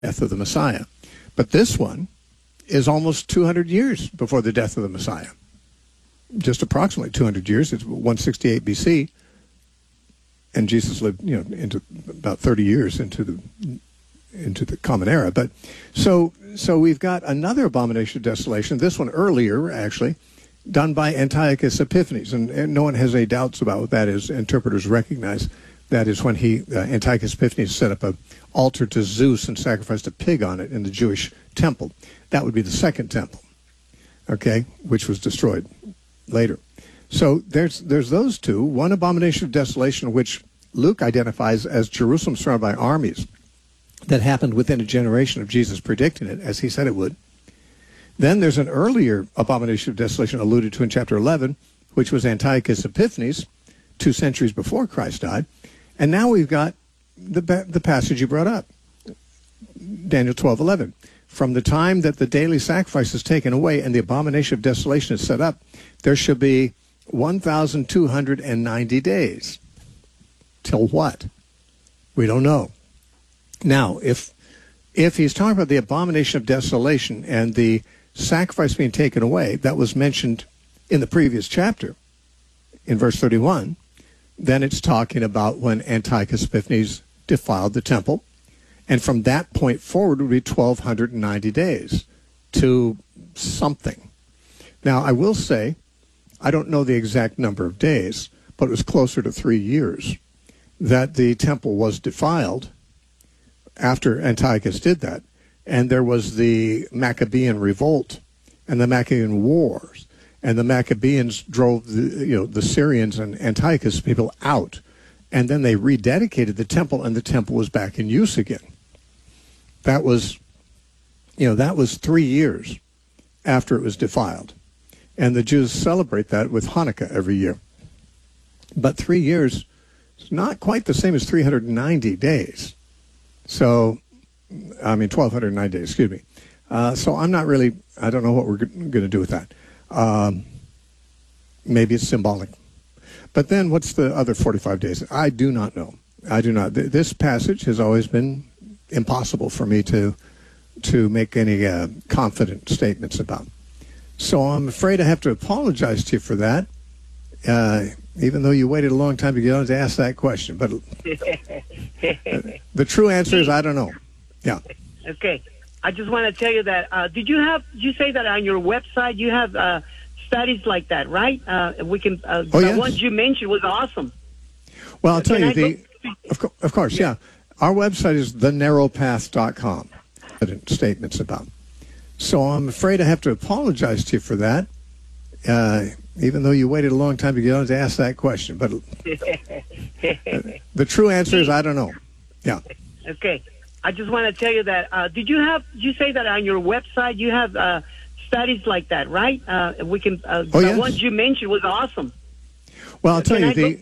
death of the Messiah. But this one is almost 200 years before the death of the Messiah. Just approximately 200 years. It's 168 BC. And Jesus lived, into about 30 years into the Common Era. But so we've got another abomination of desolation, this one earlier, actually, done by Antiochus Epiphanes. And no one has any doubts about what that is. Interpreters recognize that is when Antiochus Epiphanes set up an altar to Zeus and sacrificed a pig on it in the Jewish temple. That would be the second temple, okay, which was destroyed later. So there's those two. One abomination of desolation, which Luke identifies as Jerusalem surrounded by armies, that happened within a generation of Jesus predicting it, as he said it would. Then there's an earlier abomination of desolation alluded to in chapter 11, which was Antiochus Epiphanes, 2 centuries before Christ died. And now we've got the passage you brought up, Daniel 12:11. From the time that the daily sacrifice is taken away and the abomination of desolation is set up, there shall be 1,290 days. Till what? We don't know. Now, if he's talking about the abomination of desolation and the sacrifice being taken away, that was mentioned in the previous chapter, in verse 31, then it's talking about when Antiochus Epiphanes defiled the temple. And from that point forward would be 1,290 days to something. Now, I will say, I don't know the exact number of days, but it was closer to 3 years that the temple was defiled after Antiochus did that. And there was the Maccabean revolt and the Maccabean wars. And the Maccabeans drove the Syrians and Antiochus people out. And then they rededicated the temple, and the temple was back in use again. That was 3 years after it was defiled. And the Jews celebrate that with Hanukkah every year. But 3 years is not quite the same as 390 days. So, 1,290 days, excuse me. So I don't know what we're going to do with that. Maybe it's symbolic. But then what's the other 45 days? I do not know. I do not. This passage has always been impossible for me to make any confident statements about. So I'm afraid I have to apologize to you for that, even though you waited a long time to get on to ask that question. But the true answer is I don't know. Yeah. Okay. I just want to tell you that, did you say that on your website you have studies like that, right? We can. Oh, yes. The ones you mentioned was awesome. Well, I'll tell you, of course, yeah. Our website is thenarrowpath.com. Statements about. So I'm afraid I have to apologize to you for that, even though you waited a long time to get on to ask that question. But the true answer is I don't know. Yeah. Okay. I just want to tell you that, did you say that on your website you have studies like that, right? We can. The ones you mentioned was awesome. Well, I'll tell you,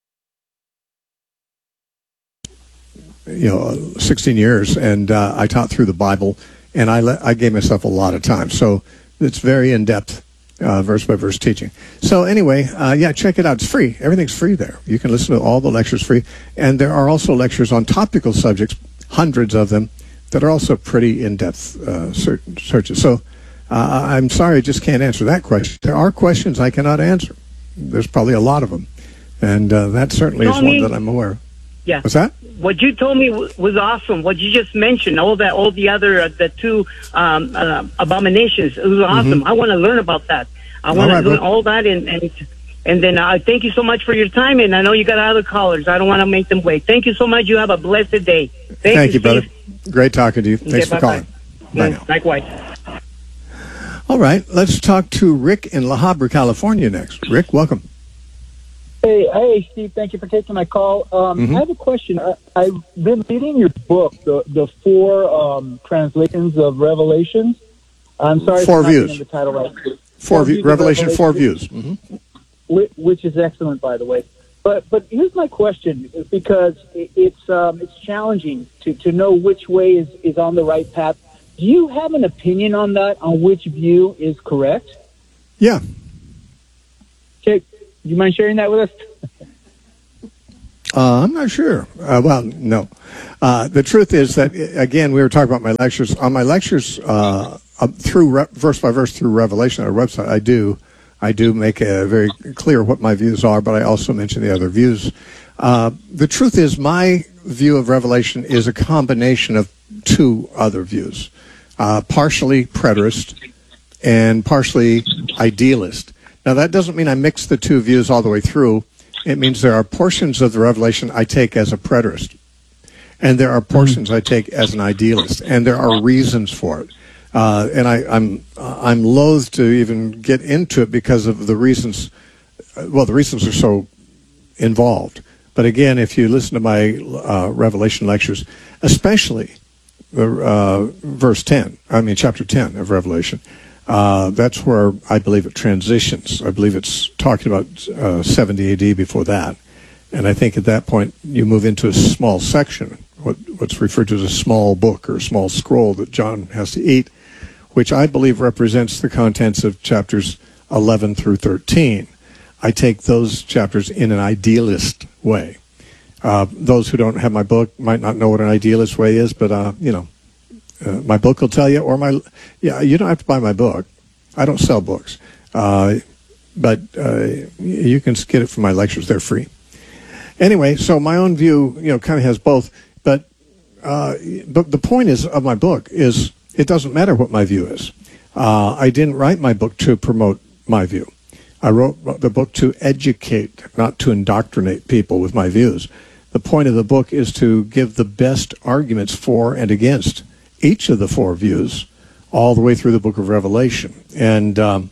16 years, and I taught through the Bible, and I gave myself a lot of time. So it's very in-depth, verse-by-verse teaching. So anyway, check it out. It's free. Everything's free there. You can listen to all the lectures free. And there are also lectures on topical subjects, hundreds of them, that are also pretty in-depth searches. So I'm sorry, I just can't answer that question. There are questions I cannot answer. There's probably a lot of them. And that certainly is one that I'm aware of. Yeah. What's that? What you told me was awesome. What you just mentioned, all the other, the two abominations, it was awesome. Mm-hmm. I want to learn about that. I want to learn all that, and then I thank you so much for your time. And I know you got other callers. I don't want to make them wait. Thank you so much. You have a blessed day. Thank you, brother. Great talking to you. Thanks for calling. Bye now. Likewise. All right, let's talk to Rick in La Habra, California next. Rick, welcome. Hey, Steve. Thank you for taking my call. I have a question. I've been reading your book, the four translations of Revelations. I'm sorry. Four for not views. getting the title right. Four views. Revelation, four views. Mm-hmm. Which is excellent, by the way. But here's my question, because it's challenging to know which way is on the right path. Do you have an opinion on that? On which view is correct? Yeah. Okay. Do you mind sharing that with us? I'm not sure. Well, no. The truth is that, again, we were talking about my lectures. On my lectures, through verse by verse through Revelation on our website, I do make very clear what my views are, but I also mention the other views. The truth is, my view of Revelation is a combination of two other views, partially preterist and partially idealist. Now, that doesn't mean I mix the two views all the way through. It means there are portions of the Revelation I take as a preterist, and there are portions I take as an idealist, and there are reasons for it. And I'm loath to even get into it because of the reasons. Well, the reasons are so involved. But again, if you listen to my Revelation lectures, especially chapter 10 of Revelation, that's where I believe it transitions. I believe it's talking about 70 AD before that. And I think at that point you move into a small section, what's referred to as a small book or a small scroll that John has to eat, which I believe represents the contents of chapters 11 through 13. I take those chapters in an idealist way. Those who don't have my book might not know what an idealist way is, but my book will tell you, you don't have to buy my book. I don't sell books. But you can get it from my lectures. They're free. Anyway, so my own view, kind of has both. But the point of my book is it doesn't matter what my view is. I didn't write my book to promote my view. I wrote the book to educate, not to indoctrinate people with my views. The point of the book is to give the best arguments for and against each of the four views all the way through the book of Revelation. And, the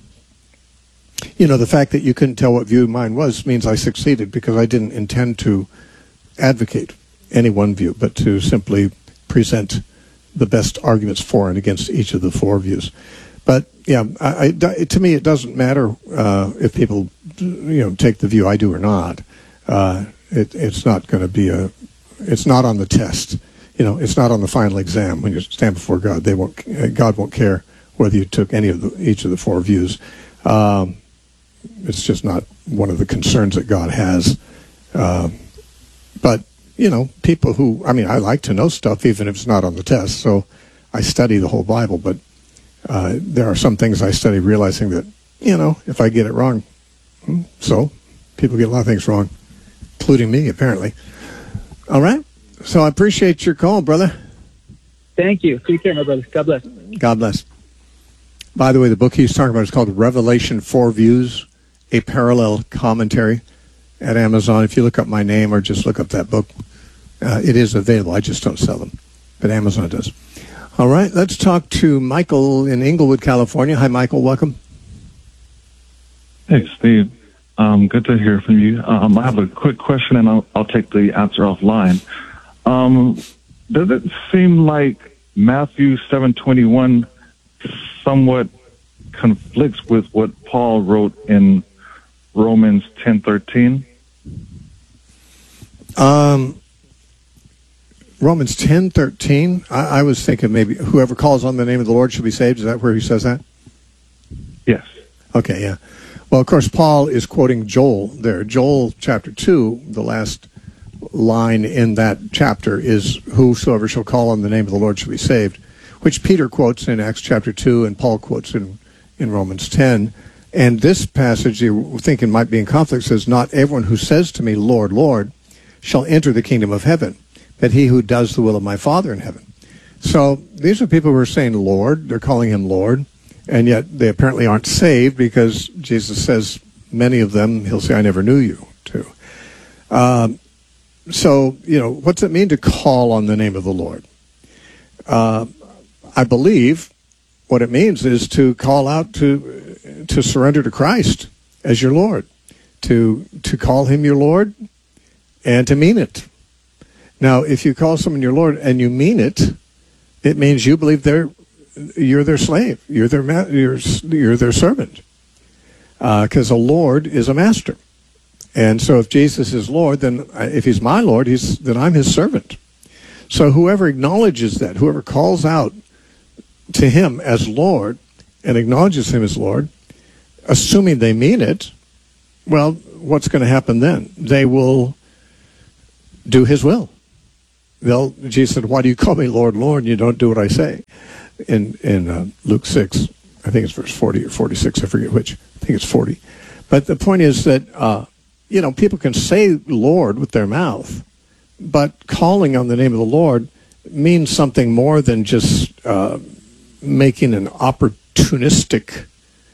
fact that you couldn't tell what view mine was means I succeeded, because I didn't intend to advocate any one view, but to simply present the best arguments for and against each of the four views. But, to me, it doesn't matter if people, take the view I do or not. It's not going to be it's not on the test. It's not on the final exam when you stand before God. God won't care whether you took each of the four views. It's just not one of the concerns that God has. But, people who, I like to know stuff even if it's not on the test. So I study the whole Bible, but there are some things I study realizing that, if I get it wrong, so people get a lot of things wrong, including me, apparently. All right. So I appreciate your call, brother. Thank you. Take care, my brother. God bless. God bless. By the way, the book he's talking about is called Revelation 4 Views, a Parallel Commentary, at Amazon. If you look up my name or just look up that book, it is available. I just don't sell them, but Amazon does. All right, let's talk to Michael in Inglewood, California. Hi, Michael. Welcome. Hey, Steve. Good to hear from you. I have a quick question, and I'll take the answer offline. Does it seem like Matthew 7:21 somewhat conflicts with what Paul wrote in Romans 10:13? Romans 10:13. I was thinking maybe whoever calls on the name of the Lord shall be saved. Is that where he says that? Yes. Okay, yeah. Well, of course, Paul is quoting Joel there. Joel chapter 2, the last line in that chapter is, whosoever shall call on the name of the Lord shall be saved, which Peter quotes in Acts chapter 2 and Paul quotes in Romans 10. And this passage, you're thinking might be in conflict, says, not everyone who says to me, Lord, Lord, shall enter the kingdom of heaven, but he who does the will of my Father in heaven. So these are people who are saying Lord, they're calling him Lord, and yet they apparently aren't saved, because Jesus says many of them, he'll say, I never knew you, too. So, what's it mean to call on the name of the Lord? I believe what it means is to call out to surrender to Christ as your Lord, to call him your Lord, and to mean it. Now, if you call someone your Lord and you mean it, it means you believe you're their slave, you're their servant, because a Lord is a master. And so if Jesus is Lord, then if he's my Lord, then I'm his servant. So whoever acknowledges that, whoever calls out to him as Lord and acknowledges him as Lord, assuming they mean it, well, what's going to happen then? They will do his will. Jesus said, why do you call me Lord, Lord, and you don't do what I say? In Luke 6, I think it's verse 40 or 46, I forget which. I think it's 40. But the point is that, people can say Lord with their mouth, but calling on the name of the Lord means something more than just making an opportunistic,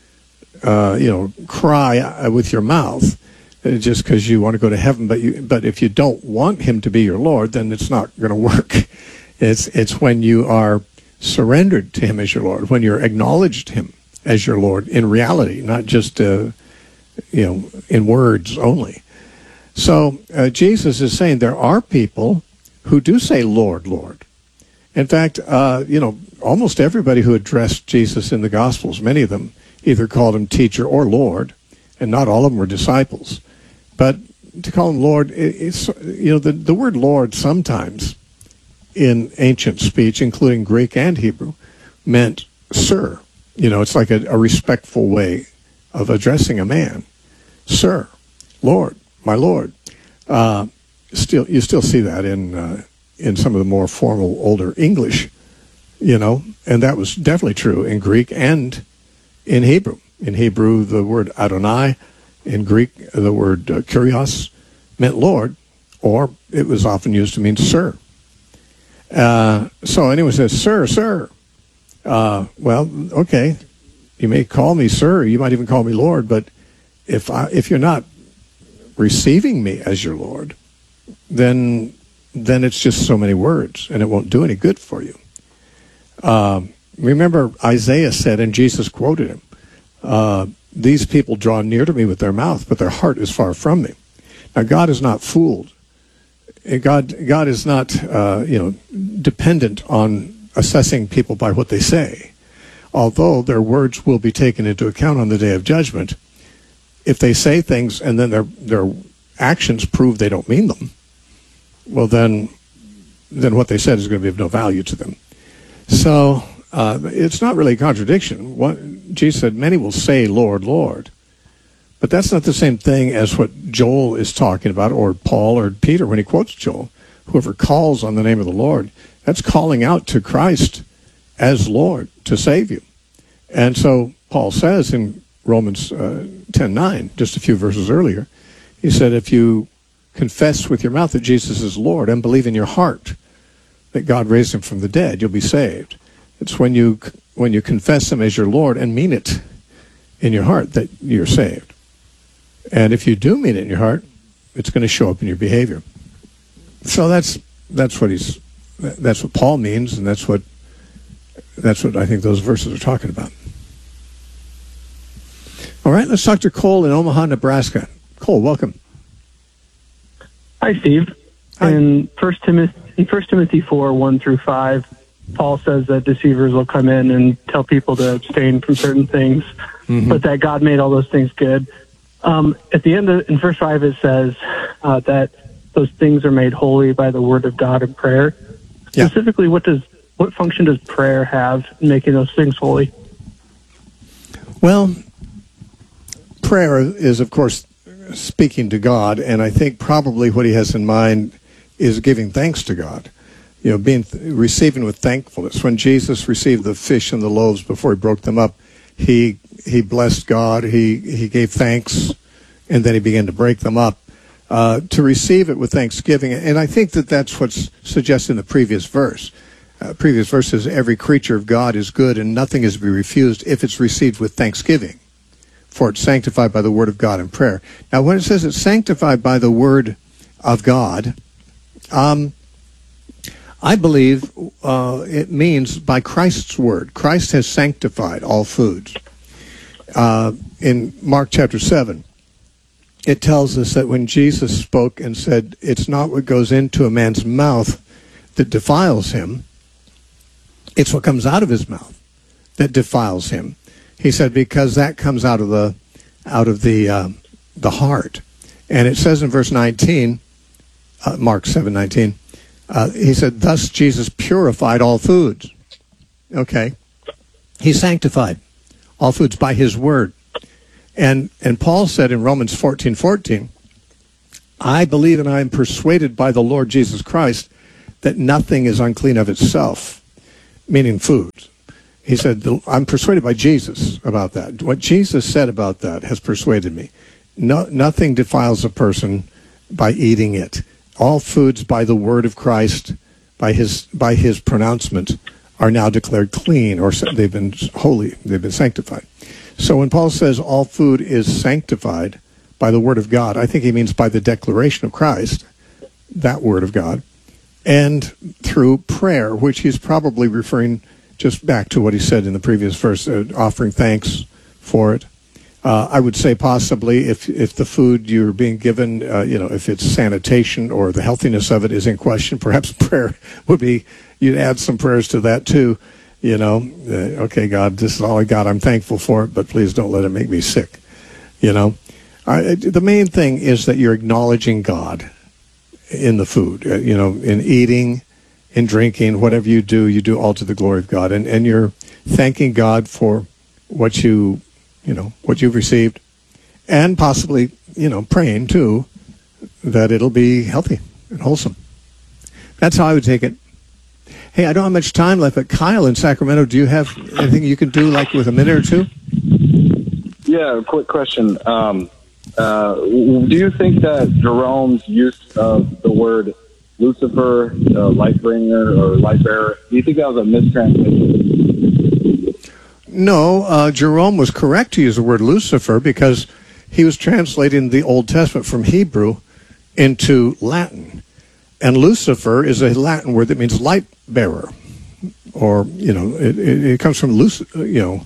cry with your mouth just because you want to go to heaven. But if you don't want him to be your Lord, then it's not going to work. It's when you are surrendered to him as your Lord, when you're acknowledged him as your Lord in reality, not just in words only. So Jesus is saying there are people who do say Lord, Lord. In fact, almost everybody who addressed Jesus in the Gospels, many of them either called him teacher or Lord, and not all of them were disciples. But to call him Lord, the word Lord sometimes in ancient speech, including Greek and Hebrew, meant sir. It's like a respectful way of addressing a man. Sir, Lord, my Lord. You still see that in some of the more formal, older English, and that was definitely true in Greek and in Hebrew. In Hebrew, the word Adonai. In Greek, the word kurios meant Lord, or it was often used to mean sir. So anyone says, sir, sir. Well, okay, you may call me sir, you might even call me Lord, but if you're not receiving me as your Lord, then it's just so many words, and it won't do any good for you. Remember, Isaiah said, and Jesus quoted him, these people draw near to me with their mouth, but their heart is far from me. Now, God is not fooled. God is not, dependent on assessing people by what they say. Although their words will be taken into account on the day of judgment, if they say things and then their actions prove they don't mean them, well, then what they said is going to be of no value to them. So it's not really a contradiction. Jesus said, many will say, Lord, Lord. But that's not the same thing as what Joel is talking about, or Paul or Peter when he quotes Joel. Whoever calls on the name of the Lord, that's calling out to Christ as Lord to save you. And so Paul says in Romans 10:9, just a few verses earlier, he said, if you confess with your mouth that Jesus is Lord and believe in your heart that God raised him from the dead, you'll be saved. It's when you confess him as your Lord and mean it in your heart that you're saved. And if you do mean it in your heart, it's going to show up in your behavior. So that's what Paul means, and that's what I think those verses are talking about. All right, let's talk to Cole in Omaha, Nebraska. Cole, welcome. Hi, Steve. Hi. In 1 Timothy 4, 1 through 5, Paul says that deceivers will come in and tell people to abstain from certain things, but that God made all those things good. At the end in verse 5, it says that those things are made holy by the word of God and prayer. Yeah. Specifically, what function does prayer have in making those things holy? Well, prayer is, of course, speaking to God, and I think probably what he has in mind is giving thanks to God. Receiving with thankfulness. When Jesus received the fish and the loaves before he broke them up, he blessed God, he gave thanks, and then he began to break them up. To receive it with thanksgiving, and I think that's what's suggested in the previous verse. Previous verse says, every creature of God is good, and nothing is to be refused if it's received with thanksgiving, for it's sanctified by the word of God and prayer. Now, when it says it's sanctified by the word of God, I believe it means by Christ's word. Christ has sanctified all foods. In Mark chapter 7, it tells us that when Jesus spoke and said, it's not what goes into a man's mouth that defiles him, it's what comes out of his mouth that defiles him. He said, because that comes out of the heart. And it says in verse 19, Mark 7:19, he said, thus Jesus purified all foods. Okay. He sanctified all foods by his word. And Paul said in Romans 14:14, I believe and I am persuaded by the Lord Jesus Christ that nothing is unclean of itself, meaning food. He said, I'm persuaded by Jesus about that. What Jesus said about that has persuaded me. Nothing defiles a person by eating it. All foods by the word of Christ, by his pronouncement, are now declared clean, or they've been holy, they've been sanctified. So when Paul says all food is sanctified by the word of God, I think he means by the declaration of Christ, that word of God, and through prayer, which he's probably referring just back to what he said in the previous verse, offering thanks for it. I would say possibly if the food you're being given, if it's sanitation or the healthiness of it is in question, perhaps prayer would be, you'd add some prayers to that too. Okay, God, this is all I got. I'm thankful for it, but please don't let it make me sick. The main thing is that you're acknowledging God in the food, in eating, in drinking, whatever you do all to the glory of God. And you're thanking God for what you've received, and possibly, praying too, that it'll be healthy and wholesome. That's how I would take it. Hey, I don't have much time left, but Kyle in Sacramento, do you have anything you can do, like with a minute or two? Yeah, quick question. Do you think that Jerome's use of the word Lucifer, light bringer or light bearer, do you think that was a mistranslation? No, Jerome was correct to use the word Lucifer because he was translating the Old Testament from Hebrew into Latin. And Lucifer is a Latin word that means light bearer. Or, it comes from, lumens,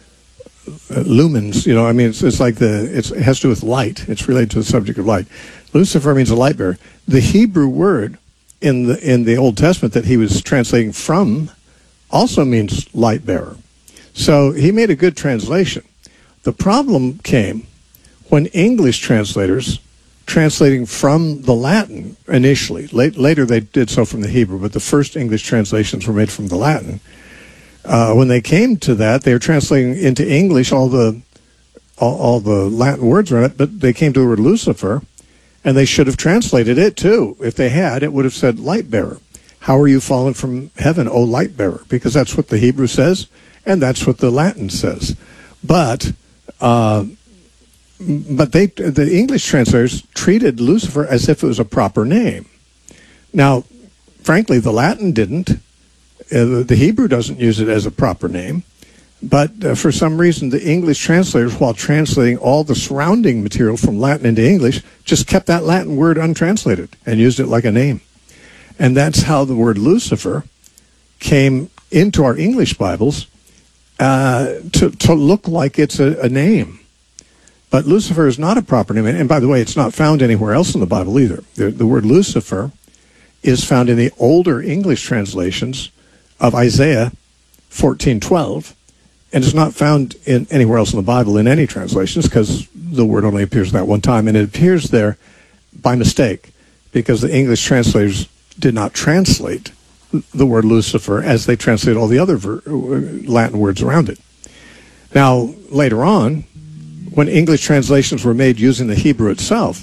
it's like it has to do with light. It's related to the subject of light. Lucifer means a light bearer. The Hebrew word in the Old Testament that he was translating from also means light bearer. So he made a good translation. The problem came when English translators, translating from the Latin initially, later they did so from the Hebrew, but the first English translations were made from the Latin. When they came to that, they were translating into English all the Latin words around it, but they came to the word Lucifer, and they should have translated it too. If they had, it would have said light bearer. How are you fallen from heaven, O light bearer? Because that's what the Hebrew says, and that's what the Latin says. But the English translators treated Lucifer as if it was a proper name. Now, frankly, the Latin didn't. The Hebrew doesn't use it as a proper name. But for some reason, the English translators, while translating all the surrounding material from Latin into English, just kept that Latin word untranslated and used it like a name. And that's how the word Lucifer came into our English Bibles to look like it's a name. But Lucifer is not a proper name. And by the way, it's not found anywhere else in the Bible either. The word Lucifer is found in the older English translations of Isaiah 14:12, and it's not found anywhere else in the Bible in any translations because the word only appears that one time, and it appears there by mistake because the English translators did not translate the word Lucifer as they translate all the other Latin words around it. Now, later on, when English translations were made using the Hebrew itself,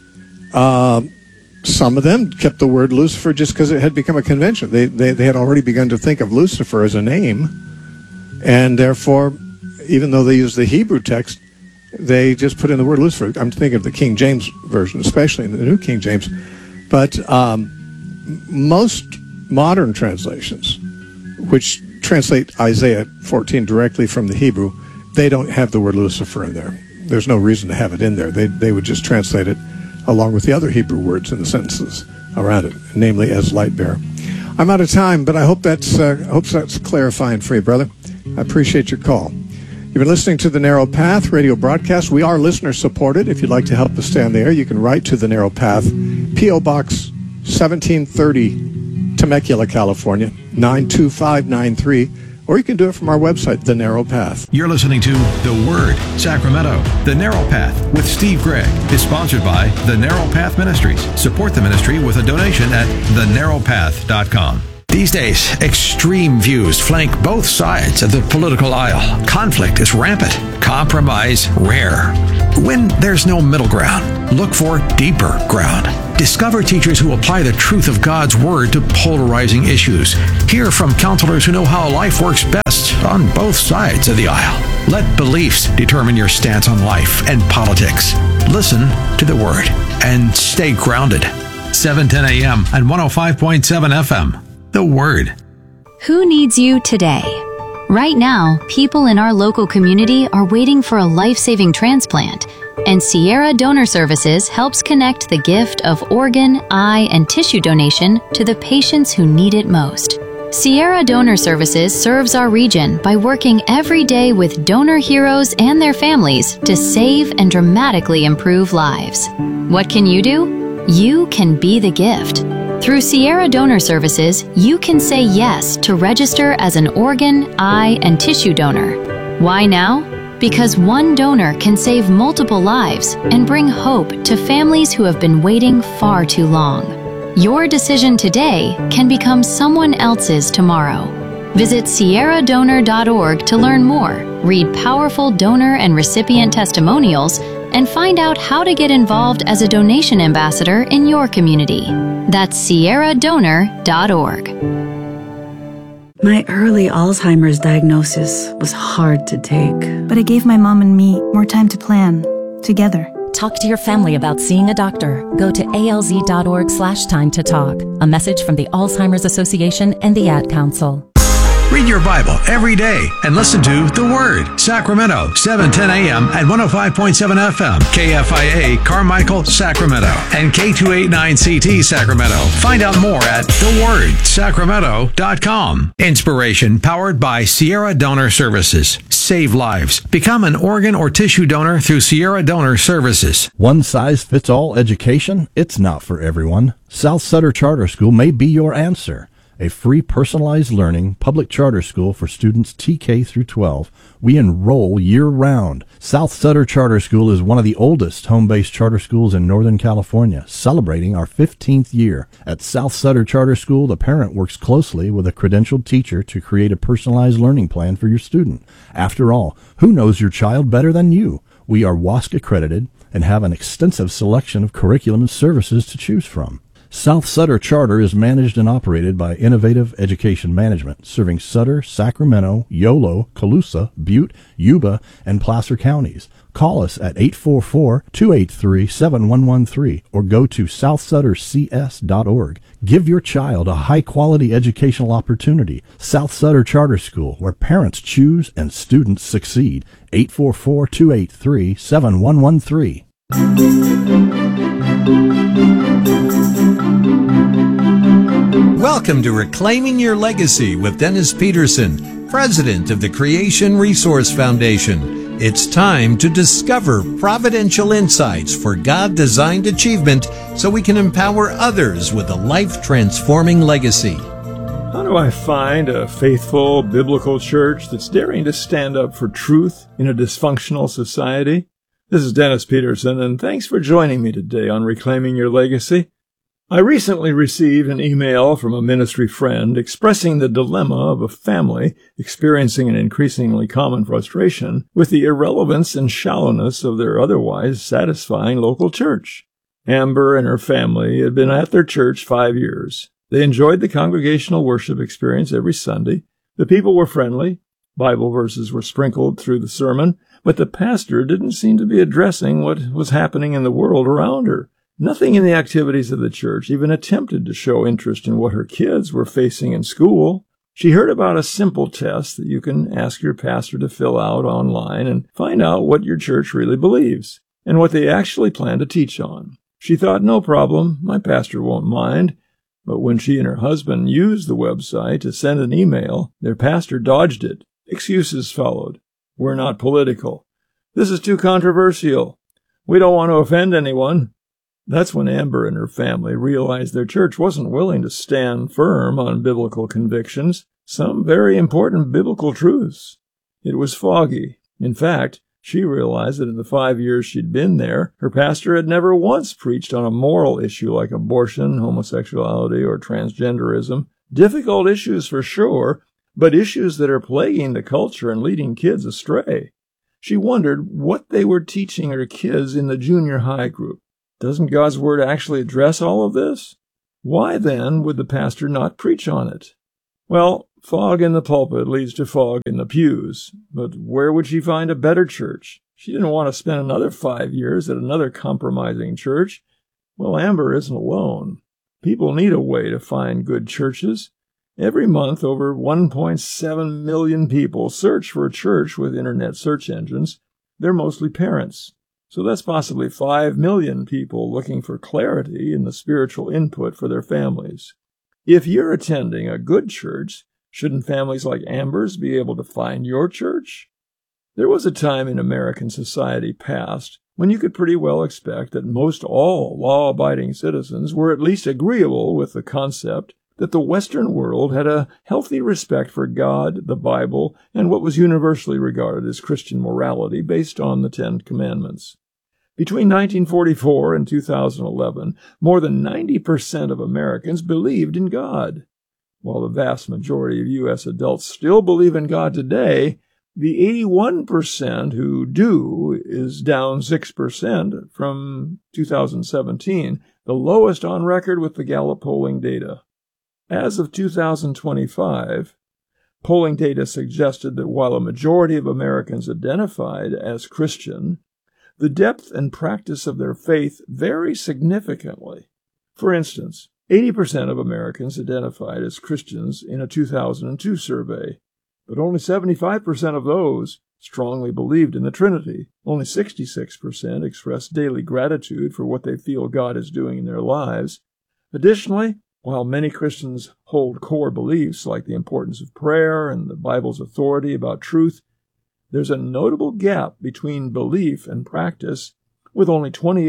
some of them kept the word Lucifer just because it had become a convention. They had already begun to think of Lucifer as a name, and therefore, even though they used the Hebrew text, they just put in the word Lucifer. I'm thinking of the King James Version, especially in the New King James. But most modern translations, which translate Isaiah 14 directly from the Hebrew, they don't have the word Lucifer in there. There's no reason to have it in there. They would just translate it along with the other Hebrew words in the sentences around it, namely as light bearer. I'm out of time, but I hope that's clarifying for you, brother. I appreciate your call. You've been listening to The Narrow Path radio broadcast. We are listener-supported. If you'd like to help us stay on the air, you can write to The Narrow Path, P.O. Box 1730, Temecula, California, 92593. Or you can do it from our website, The Narrow Path. You're listening to The Word, Sacramento. The Narrow Path with Steve Gregg is sponsored by The Narrow Path Ministries. Support the ministry with a donation at thenarrowpath.com. These days, extreme views flank both sides of the political aisle. Conflict is rampant. Compromise rare. When there's no middle ground, look for deeper ground. Discover teachers who apply the truth of God's Word to polarizing issues. Hear from counselors who know how life works best on both sides of the aisle. Let beliefs determine your stance on life and politics. Listen to the Word and stay grounded. 7:10 a.m. and 105.7 FM. The Word. Who needs you today? Right now, people in our local community are waiting for a life-saving transplant, and Sierra Donor Services helps connect the gift of organ, eye, and tissue donation to the patients who need it most. Sierra Donor Services serves our region by working every day with donor heroes and their families to save and dramatically improve lives. What can you do? You can be the gift. Through Sierra Donor Services, you can say yes to register as an organ, eye, and tissue donor. Why now? Because one donor can save multiple lives and bring hope to families who have been waiting far too long. Your decision today can become someone else's tomorrow. Visit sierradonor.org to learn more, read powerful donor and recipient testimonials, and find out how to get involved as a donation ambassador in your community. That's sierradonor.org. My early Alzheimer's diagnosis was hard to take. But it gave my mom and me more time to plan, together. Talk to your family about seeing a doctor. Go to alz.org/time to talk. A message from the Alzheimer's Association and the Ad Council. Read your Bible every day and listen to The Word. Sacramento, 7:10 a.m. at 105.7 FM. KFIA, Carmichael, Sacramento. And K289CT, Sacramento. Find out more at thewordsacramento.com. Inspiration powered by Sierra Donor Services. Save lives. Become an organ or tissue donor through Sierra Donor Services. One size fits all education? It's not for everyone. South Sutter Charter School may be your answer. A free personalized learning public charter school for students TK through 12. We enroll year-round. South Sutter Charter School is one of the oldest home-based charter schools in Northern California, celebrating our 15th year. At South Sutter Charter School, the parent works closely with a credentialed teacher to create a personalized learning plan for your student. After all, who knows your child better than you? We are WASC accredited and have an extensive selection of curriculum and services to choose from. South Sutter Charter is managed and operated by Innovative Education Management, serving Sutter, Sacramento, Yolo, Colusa, Butte, Yuba, and Placer counties. Call us at 844-283-7113 or go to southsuttercs.org. Give your child a high-quality educational opportunity. South Sutter Charter School, where parents choose and students succeed. 844-283-7113. Welcome to Reclaiming Your Legacy with Dennis Peterson, President of the Creation Resource Foundation. It's time to discover providential insights for God-designed achievement so we can empower others with a life-transforming legacy. How do I find a faithful biblical church that's daring to stand up for truth in a dysfunctional society? This is Dennis Peterson, and thanks for joining me today on Reclaiming Your Legacy. I recently received an email from a ministry friend expressing the dilemma of a family experiencing an increasingly common frustration with the irrelevance and shallowness of their otherwise satisfying local church. Amber and her family had been at their church 5 years. They enjoyed the congregational worship experience every Sunday. The people were friendly. Bible verses were sprinkled through the sermon, but the pastor didn't seem to be addressing what was happening in the world around her. Nothing in the activities of the church even attempted to show interest in what her kids were facing in school. She heard about a simple test that you can ask your pastor to fill out online and find out what your church really believes and what they actually plan to teach on. She thought, no problem, my pastor won't mind. But when she and her husband used the website to send an email, their pastor dodged it. Excuses followed. We're not political. This is too controversial. We don't want to offend anyone. That's when Amber and her family realized their church wasn't willing to stand firm on biblical convictions, some very important biblical truths. It was foggy. In fact, she realized that in the 5 years she'd been there, her pastor had never once preached on a moral issue like abortion, homosexuality, or transgenderism. Difficult issues for sure, but issues that are plaguing the culture and leading kids astray. She wondered what they were teaching her kids in the junior high group. Doesn't God's Word actually address all of this? Why then would the pastor not preach on it? Well, fog in the pulpit leads to fog in the pews. But where would she find a better church? She didn't want to spend another 5 years at another compromising church. Well, Amber isn't alone. People need a way to find good churches. Every month, over 1.7 million people search for a church with internet search engines. They're mostly parents. So that's possibly 5 million people looking for clarity in the spiritual input for their families. If you're attending a good church, shouldn't families like Amber's be able to find your church? There was a time in American society past when you could pretty well expect that most all law-abiding citizens were at least agreeable with the concept that the Western world had a healthy respect for God, the Bible, and what was universally regarded as Christian morality based on the Ten Commandments. Between 1944 and 2011, more than 90% of Americans believed in God. While the vast majority of U.S. adults still believe in God today, the 81% who do is down 6% from 2017, the lowest on record with the Gallup polling data. As of 2025, polling data suggested that while a majority of Americans identified as Christian, the depth and practice of their faith vary significantly. For instance, 80% of Americans identified as Christians in a 2002 survey, but only 75% of those strongly believed in the Trinity. Only 66% expressed daily gratitude for what they feel God is doing in their lives. Additionally, while many Christians hold core beliefs like the importance of prayer and the Bible's authority about truth, there's a notable gap between belief and practice, with only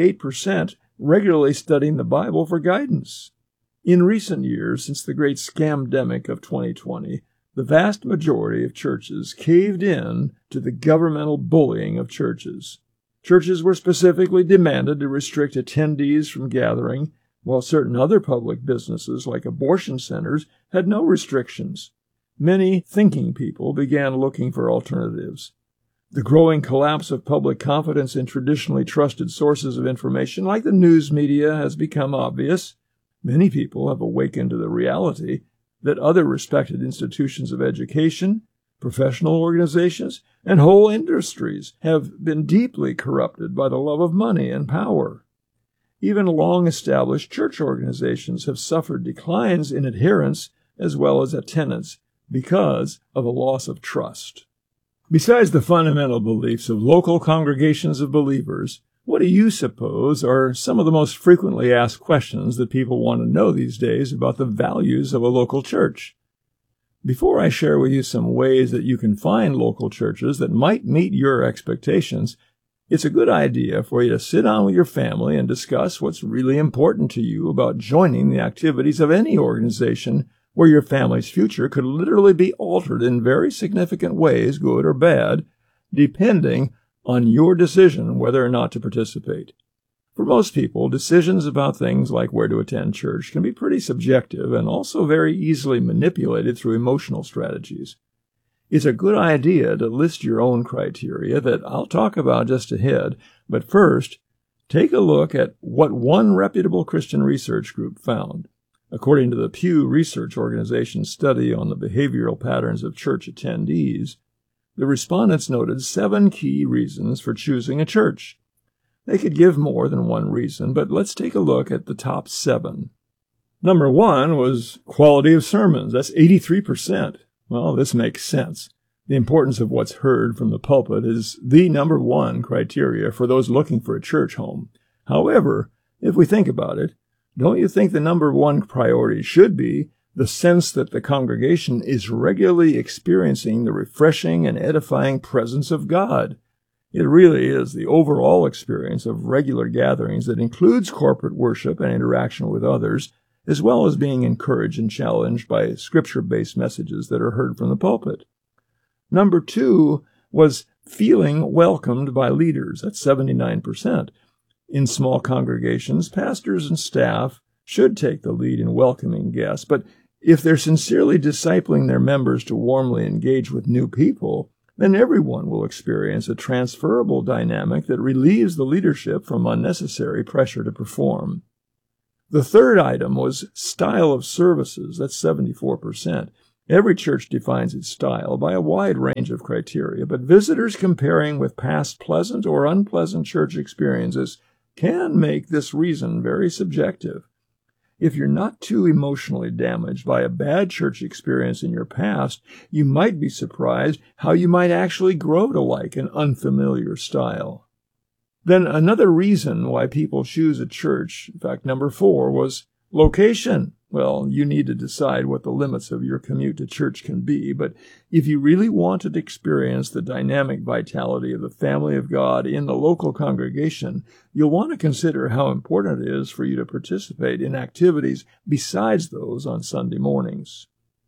28% regularly studying the Bible for guidance. In recent years, since the great scamdemic of 2020, the vast majority of churches caved in to the governmental bullying of churches. Churches were specifically demanded to restrict attendees from gathering, while certain other public businesses, like abortion centers, had no restrictions. Many thinking people began looking for alternatives. The growing collapse of public confidence in traditionally trusted sources of information, like the news media, has become obvious. Many people have awakened to the reality that other respected institutions of education, professional organizations, and whole industries have been deeply corrupted by the love of money and power. Even long-established church organizations have suffered declines in adherence as well as attendance because of a loss of trust. Besides the fundamental beliefs of local congregations of believers, what do you suppose are some of the most frequently asked questions that people want to know these days about the values of a local church? Before I share with you some ways that you can find local churches that might meet your expectations, it's a good idea for you to sit down with your family and discuss what's really important to you about joining the activities of any organization where your family's future could literally be altered in very significant ways, good or bad, depending on your decision whether or not to participate. For most people, decisions about things like where to attend church can be pretty subjective and also very easily manipulated through emotional strategies. It's a good idea to list your own criteria that I'll talk about just ahead, but first, take a look at what one reputable Christian research group found. According to the Pew Research Organization's study on the behavioral patterns of church attendees, the respondents noted 7 key reasons for choosing a church. They could give more than one reason, but let's take a look at the top 7. Number 1 was quality of sermons. That's 83%. Well, this makes sense. The importance of what's heard from the pulpit is the number 1 criteria for those looking for a church home. However, if we think about it, don't you think the number 1 priority should be the sense that the congregation is regularly experiencing the refreshing and edifying presence of God? It really is the overall experience of regular gatherings that includes corporate worship and interaction with others, as well as being encouraged and challenged by scripture-based messages that are heard from the pulpit. Number 2 was feeling welcomed by leaders. That's 79%. In small congregations, pastors and staff should take the lead in welcoming guests, but if they're sincerely discipling their members to warmly engage with new people, then everyone will experience a transferable dynamic that relieves the leadership from unnecessary pressure to perform. The third item was style of services. That's 74%. Every church defines its style by a wide range of criteria, but visitors comparing with past pleasant or unpleasant church experiences can make this reason very subjective. If you're not too emotionally damaged by a bad church experience in your past, you might be surprised how you might actually grow to like an unfamiliar style. Then another reason why people choose a church, in fact, number 4, was location. Well, you need to decide what the limits of your commute to church can be, but if you really want to experience the dynamic vitality of the family of God in the local congregation, you'll want to consider how important it is for you to participate in activities besides those on Sunday mornings.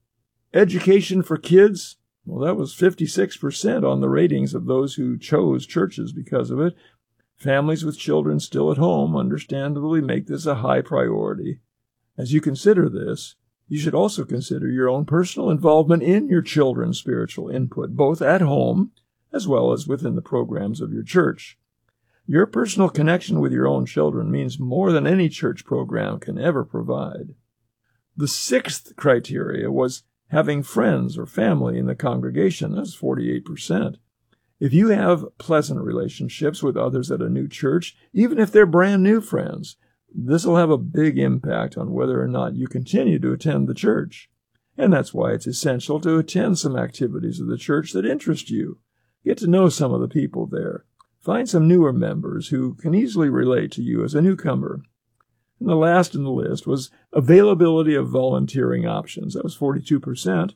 Education for kids? Well, that was 56% on the ratings of those who chose churches because of it. Families with children still at home understandably make this a high priority. As you consider this, you should also consider your own personal involvement in your children's spiritual input, both at home as well as within the programs of your church. Your personal connection with your own children means more than any church program can ever provide. The 6th criteria was having friends or family in the congregation. That's 48%. If you have pleasant relationships with others at a new church, even if they're brand new friends, this will have a big impact on whether or not you continue to attend the church. And that's why it's essential to attend some activities of the church that interest you. Get to know some of the people there. Find some newer members who can easily relate to you as a newcomer. And the last in the list was availability of volunteering options. That was 42%.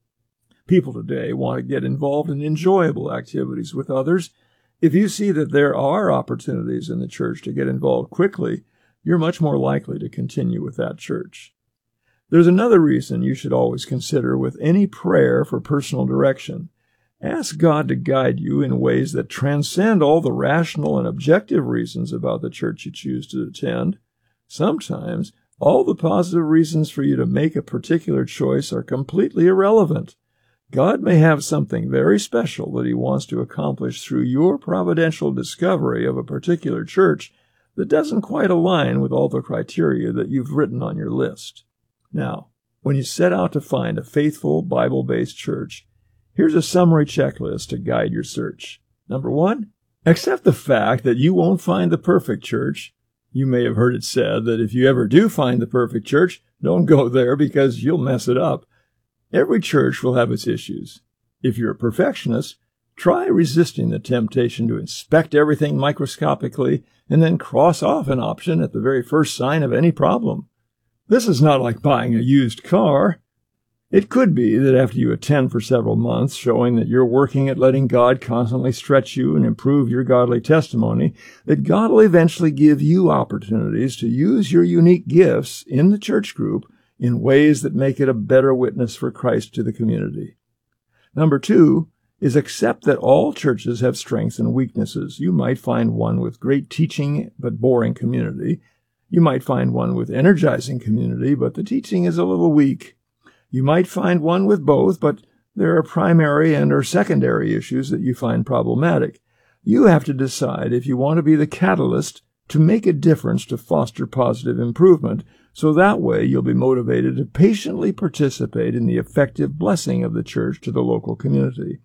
People today want to get involved in enjoyable activities with others. If you see that there are opportunities in the church to get involved quickly, you're much more likely to continue with that church. There's another reason you should always consider with any prayer for personal direction. Ask God to guide you in ways that transcend all the rational and objective reasons about the church you choose to attend. Sometimes, all the positive reasons for you to make a particular choice are completely irrelevant. God may have something very special that He wants to accomplish through your providential discovery of a particular church that doesn't quite align with all the criteria that you've written on your list. Now, when you set out to find a faithful, Bible-based church, here's a summary checklist to guide your search. Number 1, accept the fact that you won't find the perfect church. You may have heard it said that if you ever do find the perfect church, don't go there because you'll mess it up. Every church will have its issues. If you're a perfectionist, try resisting the temptation to inspect everything microscopically and then cross off an option at the very first sign of any problem. This is not like buying a used car. It could be that after you attend for several months, showing that you're working at letting God constantly stretch you and improve your godly testimony, that God will eventually give you opportunities to use your unique gifts in the church group in ways that make it a better witness for Christ to the community. Number 2 is accept that all churches have strengths and weaknesses. You might find one with great teaching but boring community. You might find one with energizing community, but the teaching is a little weak. You might find one with both, but there are primary and or secondary issues that you find problematic. You have to decide if you want to be the catalyst to make a difference to foster positive improvement, so that way you'll be motivated to patiently participate in the effective blessing of the church to the local community.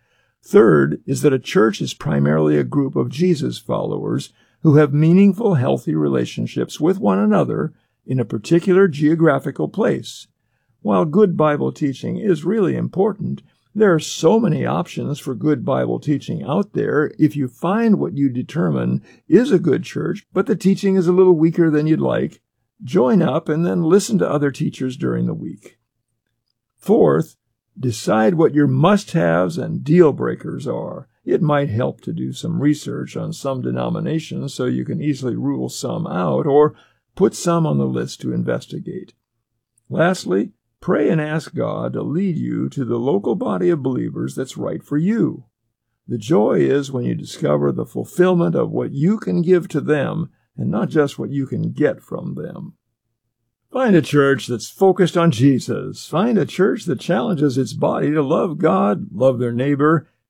Third is that a church is primarily a group of Jesus followers who have meaningful, healthy relationships with one another in a particular geographical place. While good Bible teaching is really important, there are so many options for good Bible teaching out there. If you find what you determine is a good church, but the teaching is a little weaker than you'd like, join up and then listen to other teachers during the week. Fourth, decide what your must-haves and deal-breakers are. It might help to do some research on some denominations so you can easily rule some out or put some on the list to investigate. Lastly, pray and ask God to lead you to the local body of believers that's right for you. The joy is when you discover the fulfillment of what you can give to them and not just what you can get from them. Find a church that's focused on Jesus. Find a church that challenges its body to love God, love their neighbor,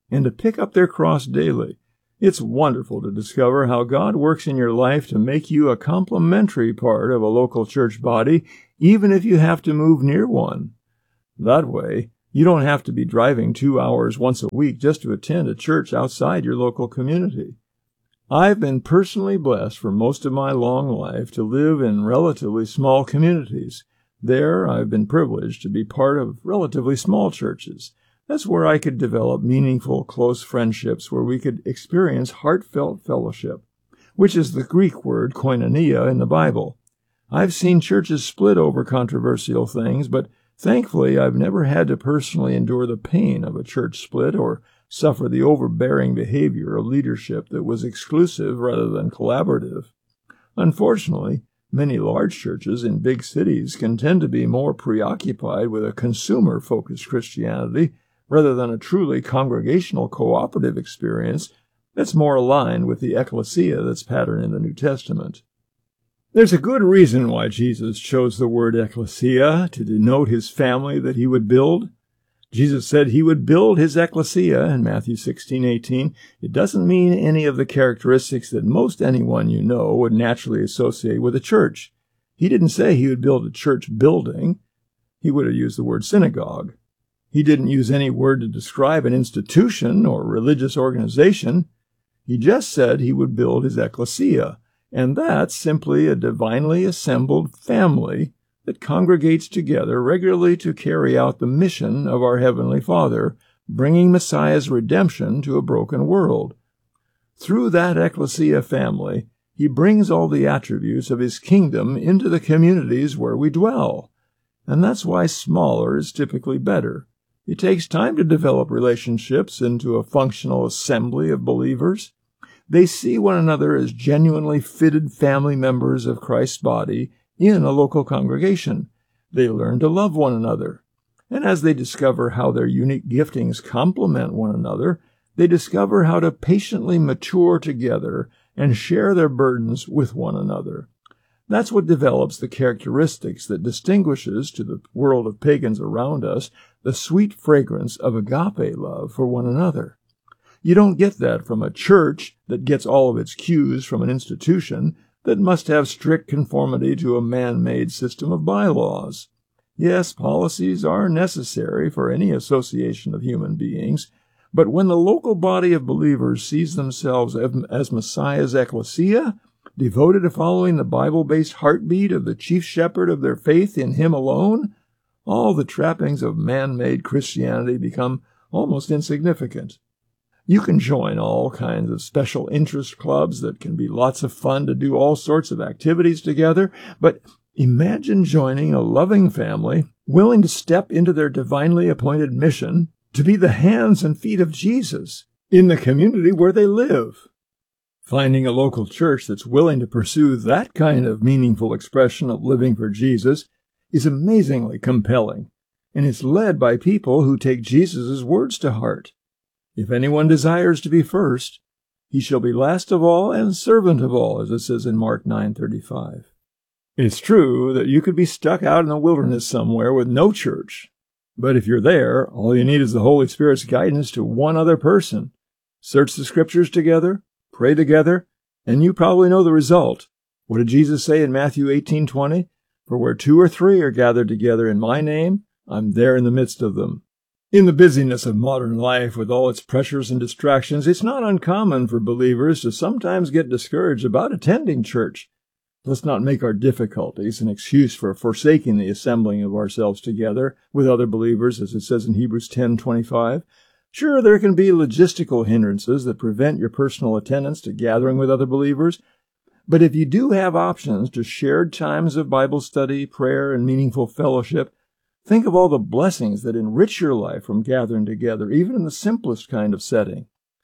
and to pick up their cross daily. It's wonderful to discover how God works in your life to make you a complementary part of a local church body, even if you have to move near one. That way, you don't have to be driving 2 hours once a week just to attend a church outside your local community. I've been personally blessed for most of my long life to live in relatively small communities. There, I've been privileged to be part of relatively small churches. That's where I could develop meaningful, close friendships where we could experience heartfelt fellowship, which is the Greek word koinonia in the Bible. I've seen churches split over controversial things, but thankfully I've never had to personally endure the pain of a church split or suffer the overbearing behavior of leadership that was exclusive rather than collaborative. Unfortunately, many large churches in big cities can tend to be more preoccupied with a consumer-focused Christianity rather than a truly congregational cooperative experience that's more aligned with the ecclesia that's patterned in the New Testament. There's a good reason why Jesus chose the word ecclesia to denote his family that he would build. Jesus said he would build his ecclesia in Matthew 16:18. It doesn't mean any of the characteristics that most anyone you know would naturally associate with a church. He didn't say he would build a church building. He would have used the word synagogue. He didn't use any word to describe an institution or religious organization. He just said he would build his ecclesia, and that's simply a divinely assembled family that congregates together regularly to carry out the mission of our Heavenly Father, bringing Messiah's redemption to a broken world. Through that ecclesia family, he brings all the attributes of his kingdom into the communities where we dwell, and that's why smaller is typically better. It takes time to develop relationships into a functional assembly of believers. They see one another as genuinely fitted family members of Christ's body in a local congregation. They learn to love one another. And as they discover how their unique giftings complement one another, they discover how to patiently mature together and share their burdens with one another. That's what develops the characteristics that distinguishes to the world of pagans around us the sweet fragrance of agape love for one another. You don't get that from a church that gets all of its cues from an institution that must have strict conformity to a man-made system of bylaws. Yes, policies are necessary for any association of human beings, but when the local body of believers sees themselves as Messiah's ecclesia, devoted to following the Bible-based heartbeat of the chief shepherd of their faith in him alone, all the trappings of man-made Christianity become almost insignificant. You can join all kinds of special interest clubs that can be lots of fun to do all sorts of activities together, but imagine joining a loving family willing to step into their divinely appointed mission to be the hands and feet of Jesus in the community where they live. Finding a local church that's willing to pursue that kind of meaningful expression of living for Jesus is amazingly compelling, and it's led by people who take Jesus' words to heart. If anyone desires to be first, he shall be last of all and servant of all, as it says in Mark 9:35. It's true that you could be stuck out in the wilderness somewhere with no church, but if you're there, all you need is the Holy Spirit's guidance to one other person. Search the Scriptures together, pray together, and you probably know the result. What did Jesus say in Matthew 18:20? For where 2 or 3 are gathered together in my name, I'm there in the midst of them. In the busyness of modern life, with all its pressures and distractions, it's not uncommon for believers to sometimes get discouraged about attending church. Let's not make our difficulties an excuse for forsaking the assembling of ourselves together with other believers, as it says in Hebrews 10:25. Sure, there can be logistical hindrances that prevent your personal attendance to gathering with other believers, but if you do have options to shared times of Bible study, prayer, and meaningful fellowship, think of all the blessings that enrich your life from gathering together, even in the simplest kind of setting.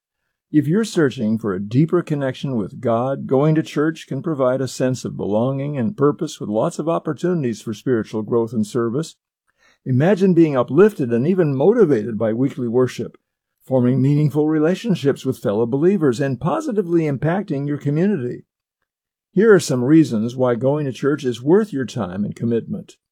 If you're searching for a deeper connection with God, going to church can provide a sense of belonging and purpose with lots of opportunities for spiritual growth and service. Imagine being uplifted and even motivated by weekly worship, forming meaningful relationships with fellow believers, and positively impacting your community. Here are some reasons why going to church is worth your time and commitment.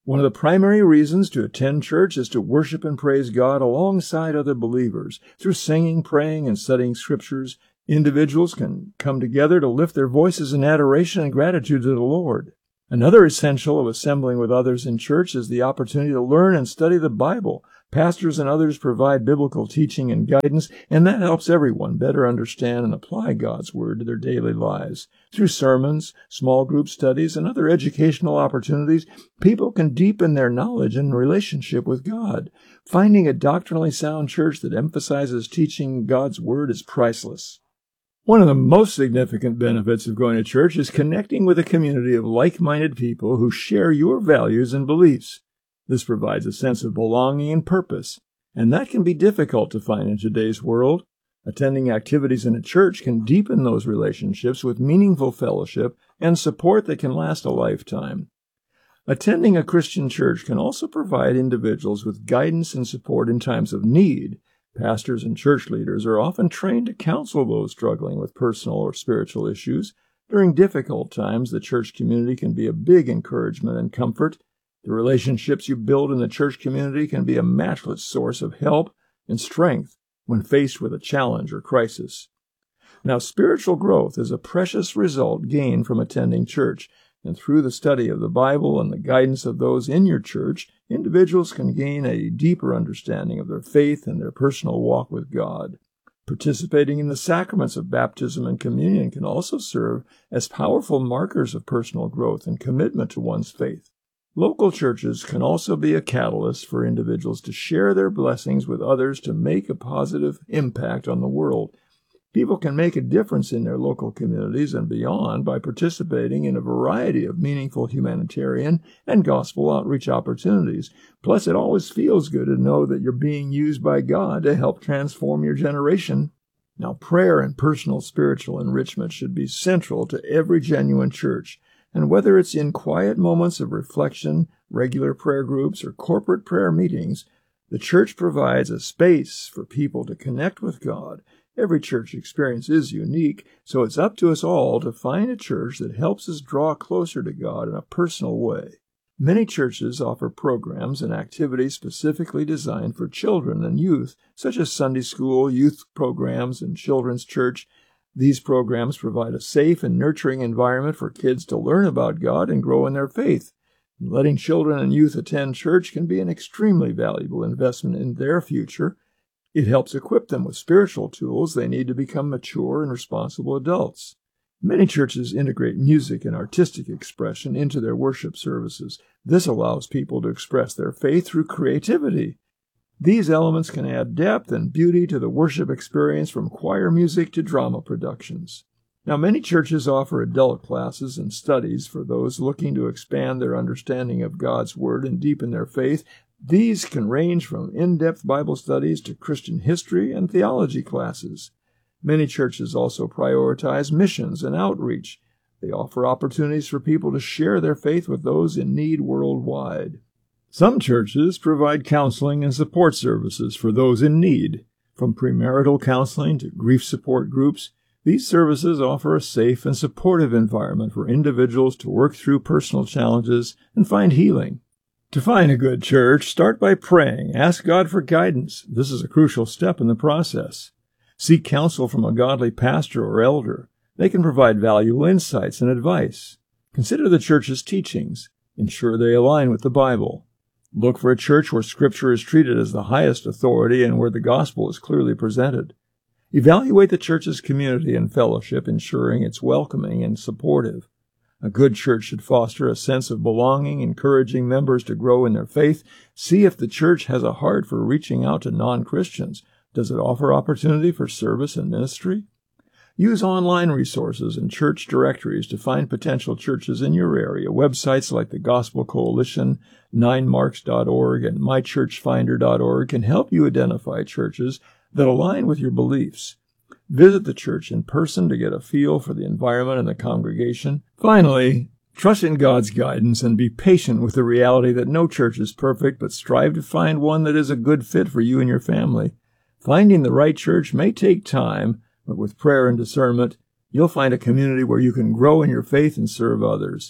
One of the primary reasons to attend church is to worship and praise God alongside other believers. Through singing, praying, and studying scriptures, individuals can come together to lift their voices in adoration and gratitude to the Lord. Another essential of assembling with others in church is the opportunity to learn and study the Bible. Pastors and others provide biblical teaching and guidance, and that helps everyone better understand and apply God's Word to their daily lives. Through sermons, small group studies, and other educational opportunities, people can deepen their knowledge and relationship with God. Finding a doctrinally sound church that emphasizes teaching God's Word is priceless. One of the most significant benefits of going to church is connecting with a community of like-minded people who share your values and beliefs. This provides a sense of belonging and purpose, and that can be difficult to find in today's world. Attending activities in a church can deepen those relationships with meaningful fellowship and support that can last a lifetime. Attending a Christian church can also provide individuals with guidance and support in times of need. Pastors and church leaders are often trained to counsel those struggling with personal or spiritual issues. During difficult times, the church community can be a big encouragement and comfort. The relationships you build in the church community can be a matchless source of help and strength when faced with a challenge or crisis. Now, spiritual growth is a precious result gained from attending church, and through the study of the Bible and the guidance of those in your church, individuals can gain a deeper understanding of their faith and their personal walk with God. Participating in the sacraments of baptism and communion can also serve as powerful markers of personal growth and commitment to one's faith. Local churches can also be a catalyst for individuals to share their blessings with others to make a positive impact on the world. People can make a difference in their local communities and beyond by participating in a variety of meaningful humanitarian and gospel outreach opportunities. Plus, it always feels good to know that you're being used by God to help transform your generation. Now, prayer and personal spiritual enrichment should be central to every genuine church. And whether it's in quiet moments of reflection, regular prayer groups, or corporate prayer meetings, the church provides a space for people to connect with God. Every church experience is unique, so it's up to us all to find a church that helps us draw closer to God in a personal way. Many churches offer programs and activities specifically designed for children and youth, such as Sunday school, youth programs, and children's church. These programs provide a safe and nurturing environment for kids to learn about God and grow in their faith. And letting children and youth attend church can be an extremely valuable investment in their future. It helps equip them with spiritual tools they need to become mature and responsible adults. Many churches integrate music and artistic expression into their worship services. This allows people to express their faith through creativity. These elements can add depth and beauty to the worship experience, from choir music to drama productions. Now, many churches offer adult classes and studies for those looking to expand their understanding of God's Word and deepen their faith. These can range from in-depth Bible studies to Christian history and theology classes. Many churches also prioritize missions and outreach. They offer opportunities for people to share their faith with those in need worldwide. Some churches provide counseling and support services for those in need. From premarital counseling to grief support groups, these services offer a safe and supportive environment for individuals to work through personal challenges and find healing. To find a good church, start by praying. Ask God for guidance. This is a crucial step in the process. Seek counsel from a godly pastor or elder. They can provide valuable insights and advice. Consider the church's teachings. Ensure they align with the Bible. Look for a church where Scripture is treated as the highest authority and where the gospel is clearly presented. Evaluate the church's community and fellowship, ensuring it's welcoming and supportive. A good church should foster a sense of belonging, encouraging members to grow in their faith. See if the church has a heart for reaching out to non-Christians. Does it offer opportunity for service and ministry? Use online resources and church directories to find potential churches in your area. Websites like the Gospel Coalition, 9marks.org, and mychurchfinder.org can help you identify churches that align with your beliefs. Visit the church in person to get a feel for the environment and the congregation. Finally, trust in God's guidance and be patient with the reality that no church is perfect, but strive to find one that is a good fit for you and your family. Finding the right church may take time, but with prayer and discernment, you'll find a community where you can grow in your faith and serve others.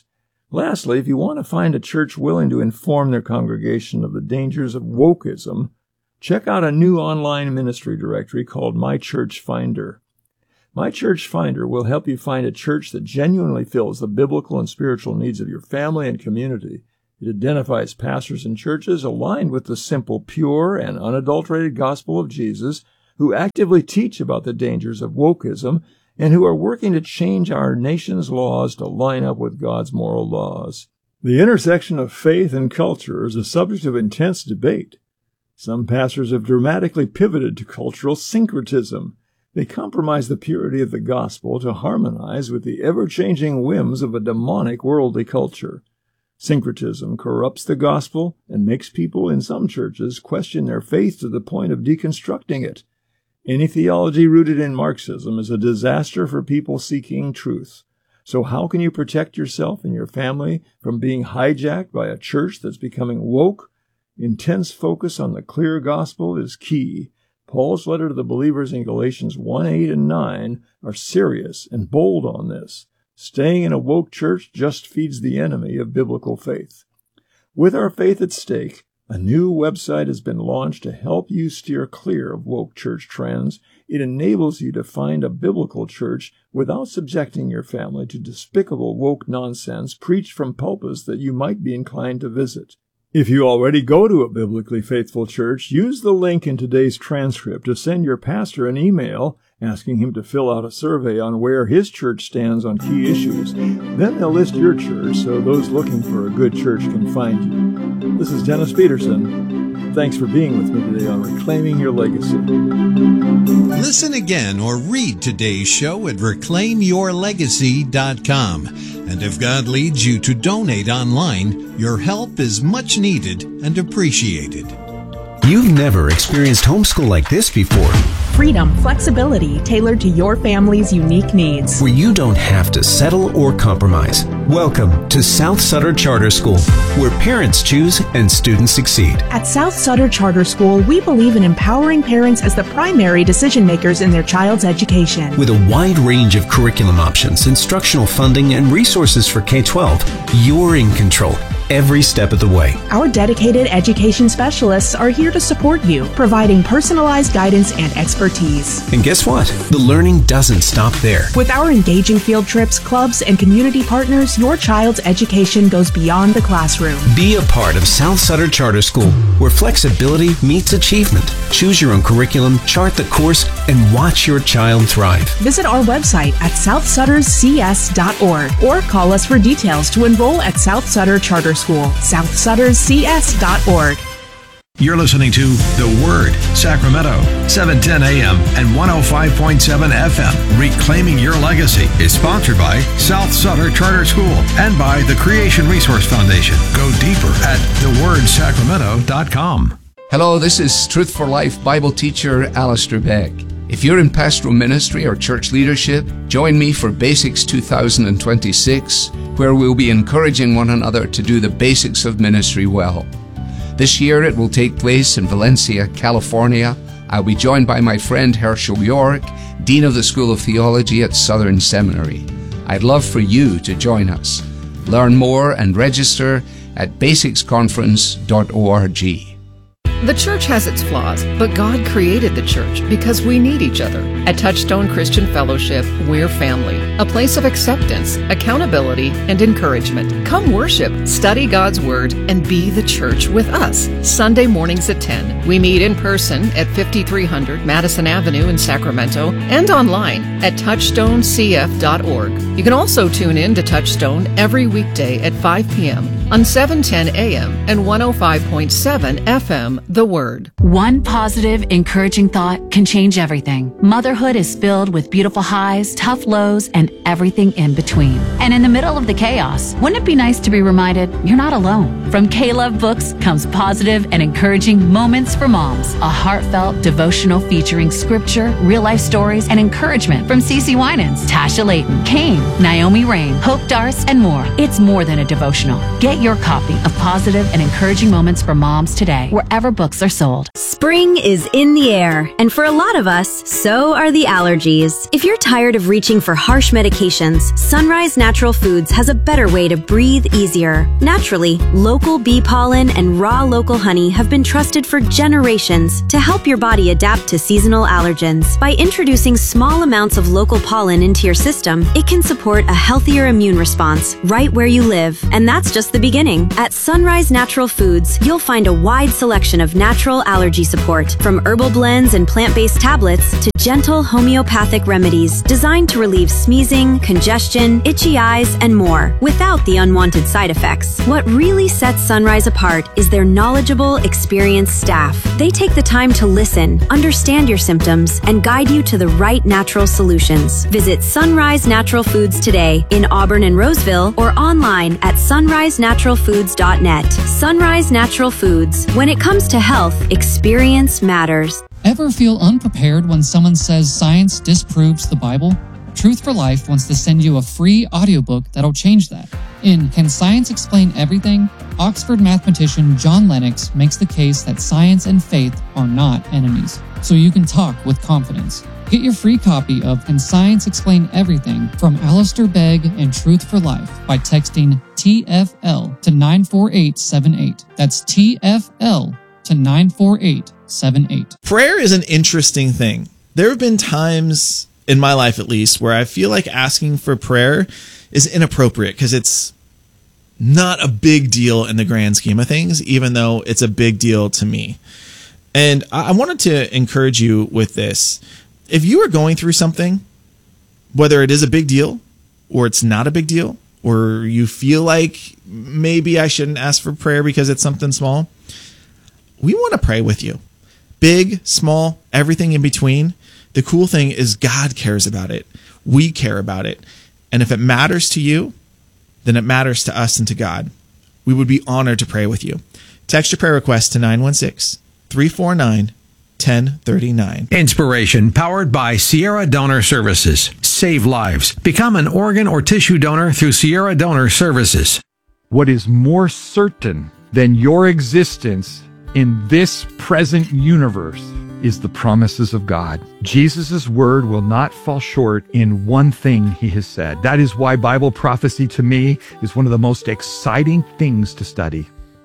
Lastly, if you want to find a church willing to inform their congregation of the dangers of wokeism, check out a new online ministry directory called My Church Finder. My Church Finder will help you find a church that genuinely fills the biblical and spiritual needs of your family and community. It identifies pastors and churches aligned with the simple, pure, and unadulterated gospel of Jesus, who actively teach about the dangers of wokeism and who are working to change our nation's laws to line up with God's moral laws. The intersection of faith and culture is a subject of intense debate. Some pastors have dramatically pivoted to cultural syncretism. They compromise the purity of the gospel to harmonize with the ever-changing whims of a demonic worldly culture. Syncretism corrupts the gospel and makes people in some churches question their faith to the point of deconstructing it. Any theology rooted in Marxism is a disaster for people seeking truth. So how can you protect yourself and your family from being hijacked by a church that's becoming woke? Intense focus on the clear gospel is key. Paul's letter to the believers in Galatians 1:8 and 9 are serious and bold on this. Staying in a woke church just feeds the enemy of biblical faith. With our faith at stake, a new website has been launched to help you steer clear of woke church trends. It enables you to find a biblical church without subjecting your family to despicable woke nonsense preached from pulpits that you might be inclined to visit. If you already go to a biblically faithful church, use the link in today's transcript to send your pastor an email asking him to fill out a survey on where his church stands on key issues. Then they'll list your church so those looking for a good church can find you. This is Dennis Peterson. Thanks for being with me today on Reclaiming Your Legacy. Listen again or read today's show at reclaimyourlegacy.com. And if God leads you to donate online, your help is much needed and appreciated. You've never experienced homeschool like this before. Freedom, flexibility tailored to your family's unique needs. Where you don't have to settle or compromise. Welcome to South Sutter Charter School, where parents choose and students succeed. At South Sutter Charter School, we believe in empowering parents as the primary decision makers in their child's education. With a wide range of curriculum options, instructional funding, and resources for K-12, you're in control every step of the way. Our dedicated education specialists are here to support you, providing personalized guidance and expertise. And guess what? The learning doesn't stop there. With our engaging field trips, clubs, and community partners, your child's education goes beyond the classroom. Be a part of South Sutter Charter School, where flexibility meets achievement. Choose your own curriculum, chart the course, and watch your child thrive. Visit our website at southsutterscs.org or call us for details to enroll at South Sutter Charter School, southsutterscs.org. You're listening to The Word, Sacramento, 710 AM and 105.7 FM. Reclaiming Your Legacy is sponsored by South Sutter Charter School and by the Creation Resource Foundation. Go deeper at thewordsacramento.com. Hello, this is Truth for Life Bible teacher Alistair Beck. If you're in pastoral ministry or church leadership, join me for Basics 2026, where we'll be encouraging one another to do the basics of ministry well. This year it will take place in Valencia, California. I'll be joined by my friend Herschel York, Dean of the School of Theology at Southern Seminary. I'd love for you to join us. Learn more and register at basicsconference.org. The church has its flaws, but God created the church because we need each other. At Touchstone Christian Fellowship, we're family, a place of acceptance, accountability, and encouragement. Come worship, study God's Word, and be the church with us. Sunday mornings at 10. We meet in person at 5300 Madison Avenue in Sacramento and online at touchstonecf.org. You can also tune in to Touchstone every weekday at 5 p.m. on 710 a.m. and 105.7 FM, The Word. One positive, encouraging thought can change everything. Motherhood is filled with beautiful highs, tough lows, and everything in between. And in the middle of the chaos, wouldn't it be nice to be reminded you're not alone? From K-Love Books comes positive and encouraging Moments for Moms, a heartfelt devotional featuring scripture, real-life stories, and encouragement from CeCe Winans, Tasha Layton, Kane, Naomi Rain, Hope Darce, and more. It's more than a devotional. Get your copy of Positive and Encouraging Moments for Moms today, wherever books are sold. Spring is in the air, and for a lot of us, so are the allergies. If you're tired of reaching for harsh medications, Sunrise Natural Foods has a better way to breathe easier. Naturally, local bee pollen and raw local honey have been trusted for generations to help your body adapt to seasonal allergens. By introducing small amounts of local pollen into your system, it can support a healthier immune response right where you live. And that's just the beginning. At Sunrise Natural Foods, you'll find a wide selection of natural allergy support, from herbal blends and plant-based tablets to gentle homeopathic remedies designed to relieve sneezing, congestion, itchy eyes, and more, without the unwanted side effects. What really sets Sunrise apart is their knowledgeable, experienced staff. They take the time to listen, understand your symptoms, and guide you to the right natural solutions. Visit Sunrise Natural Foods today in Auburn and Roseville, or online at sunrisenaturalfoods.net. Sunrise Natural Foods. When it comes to health, experience matters. Ever feel unprepared when someone says science disproves the Bible? Truth for Life wants to send you a free audiobook that'll change that. In Can Science Explain Everything?, Oxford mathematician John Lennox makes the case that science and faith are not enemies, so you can talk with confidence. Get your free copy of Can Science Explain Everything from Alistair Begg and Truth for Life by texting TFL to 94878. That's TFL to 94878. Prayer is an interesting thing. There have been times in my life, at least, where I feel like asking for prayer is inappropriate because it's not a big deal in the grand scheme of things, even though it's a big deal to me. And I wanted to encourage you with this. If you are going through something, whether it is a big deal or it's not a big deal, or you feel like maybe I shouldn't ask for prayer because it's something small, we want to pray with you. Big, small, everything in between. The cool thing is God cares about it. We care about it. And if it matters to you, then it matters to us and to God. We would be honored to pray with you. Text your prayer request to 916-349-1039. Inspiration powered by Sierra Donor Services. Save lives. Become an organ or tissue donor through Sierra Donor Services. What is more certain than your existence in this present universe is the promises of God. Jesus' word will not fall short in one thing he has said. That is why Bible prophecy to me is one of the most exciting things to study.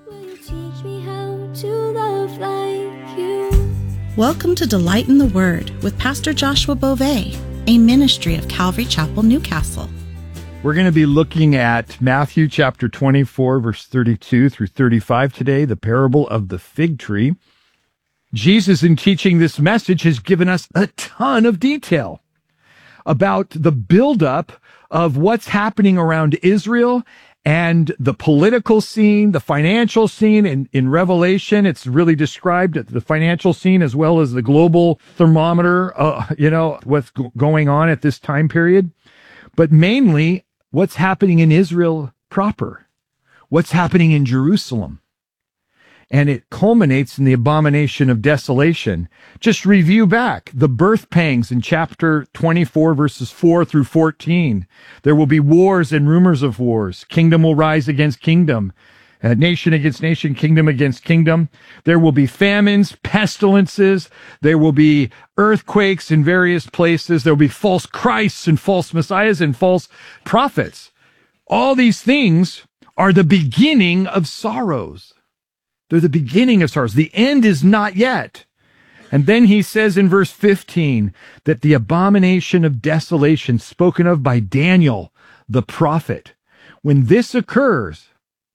Welcome to Delight in the Word with Pastor Joshua Beauvais, a ministry of Calvary Chapel, Newcastle. We're going to be looking at Matthew chapter 24, verse 32 through 35 today, the parable of the fig tree. Jesus, in teaching this message, has given us a ton of detail about the buildup of what's happening around Israel and the political scene, the financial scene. In Revelation, it's really described the financial scene as well as the global thermometer, what's going on at this time period. But mainly, what's happening in Israel proper, what's happening in Jerusalem. And it culminates in the abomination of desolation. Just review back the birth pangs in chapter 24, verses 4 through 14. There will be wars and rumors of wars. Kingdom will rise against kingdom, nation against nation, kingdom against kingdom. There will be famines, pestilences. There will be earthquakes in various places. There will be false Christs and false messiahs and false prophets. All these things are the beginning of sorrows. They're the beginning of sorrows. The end is not yet. And then he says in verse 15 that the abomination of desolation spoken of by Daniel, the prophet, when this occurs,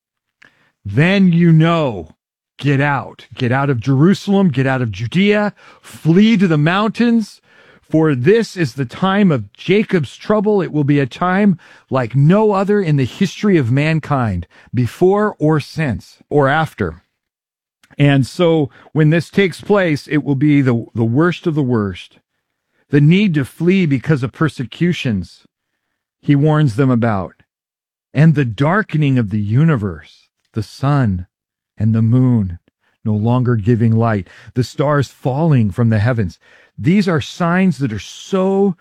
then get out of Jerusalem, get out of Judea, flee to the mountains, for this is the time of Jacob's trouble. It will be a time like no other in the history of mankind, before or since or after. And so when this takes place, it will be the worst of the worst. The need to flee because of persecutions, he warns them about. And the darkening of the universe, the sun and the moon no longer giving light, the stars falling from the heavens. These are signs that are so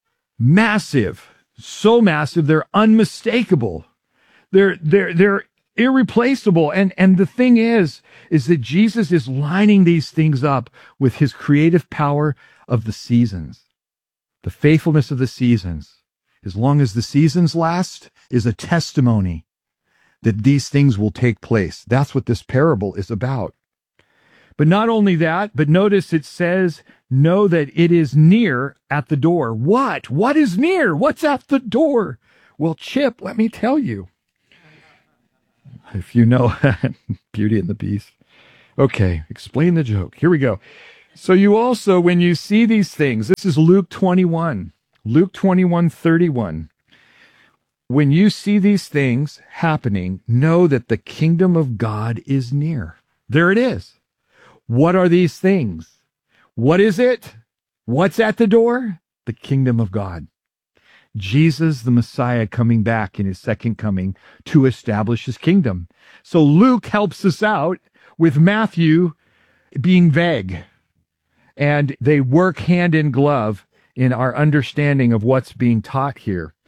massive, they're unmistakable. They're irreplaceable. And the thing is that Jesus is lining these things up with his creative power of the seasons, the faithfulness of the seasons. As long as the seasons last is a testimony that these things will take place. That's what this parable is about. But not only that, but notice it says, know that it is near at the door. What? What is near? What's at the door? Well, Chip, let me tell you. If you know Beauty and the Beast. Okay, explain the joke. Here we go. So you also, when you see these things, this is Luke 21, Luke 21:31. When you see these things happening, know that the kingdom of God is near. There it is. What are these things? What is it? What's at the door? The kingdom of God. Jesus, the Messiah, coming back in his second coming to establish his kingdom. So Luke helps us out with Matthew being vague. And they work hand in glove in our understanding of what's being taught here.